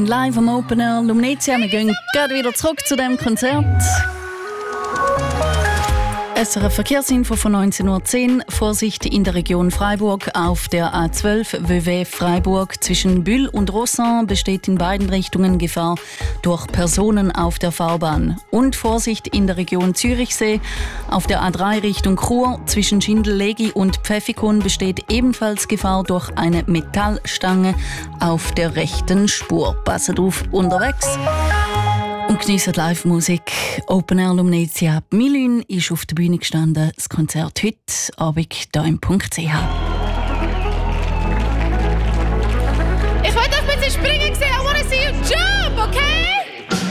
live am Open Air Lumnezia. Wir gehen gerade wieder zurück zu dem Konzert. SRF Verkehrsinfo von 19:10 Uhr. Vorsicht in der Region Freiburg auf der A12 Vevey Freiburg. Zwischen Bulle und Rossan besteht in beiden Richtungen Gefahr durch Personen auf der Fahrbahn. Und Vorsicht in der Region Zürichsee auf der A3 Richtung Chur. Zwischen Schindellegi und Pfäffikon besteht ebenfalls Gefahr durch eine Metallstange auf der rechten Spur. Passet auf unterwegs. Und geniessen Live-Musik. Open Air Lumnezia. Milün ist auf der Bühne gestanden. Das Konzert heute Abend hier im .ch. Ich will doch ein bisschen springen sehen. I wanna see you jump, okay?